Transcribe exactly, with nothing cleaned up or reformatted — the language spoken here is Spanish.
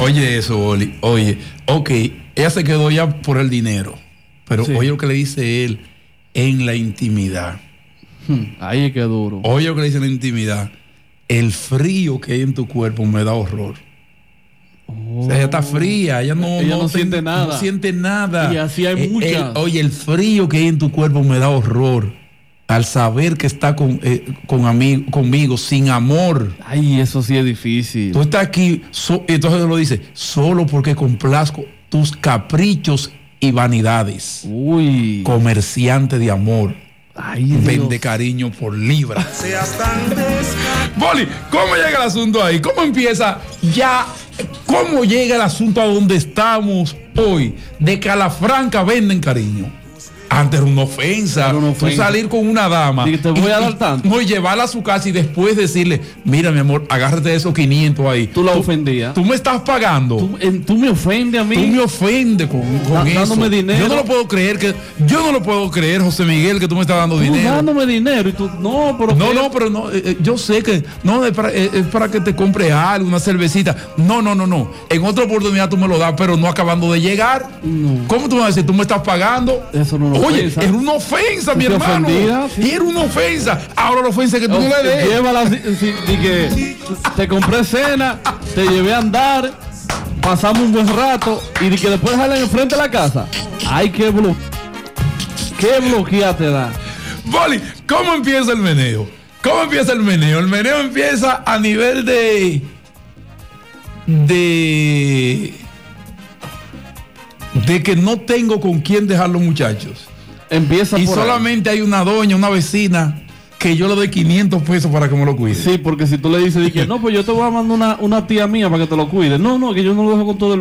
Oye eso, Oli. Oye, ok, ella se quedó ya por el dinero. Pero sí. Oye lo que le dice él en la intimidad. Hmm, ahí es que duro. Oye lo que le dice en la intimidad. El frío que hay en tu cuerpo me da horror. Oh. O sea, ella está fría, ella no, ella no, no siente te, nada. No siente nada. Y así hay eh, muchas. El, oye, el frío que hay en tu cuerpo me da horror. Al saber que está con, eh, con amigo, conmigo sin amor. Ay, eso sí es difícil. Tú estás aquí, so, entonces lo dice, solo porque complazco tus caprichos y vanidades. Uy. Comerciante de amor. Ay, vende Dios. Cariño por libra. Boli, ¿cómo llega el asunto ahí? ¿Cómo empieza ya? ¿Cómo llega el asunto a donde estamos hoy? De que a la franca venden cariño. Antes era una ofensa, una ofensa. Tú salir con una dama y te voy y, a dar tanto. No, y llevarla a su casa y después decirle, mira mi amor, agárrate de esos quinientos ahí. Tú la ofendías. Tú me estás pagando. Tú, en, tú me ofendes a mí. Tú me ofendes con, con da, eso. Dándome dinero. Yo no lo puedo creer que, yo no lo puedo creer, José Miguel, que tú me estás dando tú dinero. dándome dinero y tú, no, pero No, que... no, pero no, eh, yo sé que no es para, eh, es para que te compre algo, una cervecita. No, no, no, no. En otra oportunidad tú me lo das, pero no acabando de llegar. No. ¿Cómo tú me vas a decir? Tú me estás pagando. Eso no lo Oye, ofensa. era una ofensa, mi hermano. Ofendida, sí. Y era una ofensa. Ahora la ofensa es que tú o, no le des. Llévala, si, si, si que te compré cena, te llevé a andar, pasamos un buen rato y de que después dejarla enfrente de la casa. Ay, qué blo qué bloquea te da. Boli, ¿cómo empieza el meneo? ¿Cómo empieza el meneo? El meneo empieza a nivel de de de que no tengo con quién dejar los muchachos. Empieza y por solamente ahí. Hay una doña, una vecina que yo le doy quinientos pesos para que me lo cuide. Sí, porque si tú le dices, que no, pues yo te voy a mandar una, una tía mía para que te lo cuide. No, no, que yo no lo dejo con todo el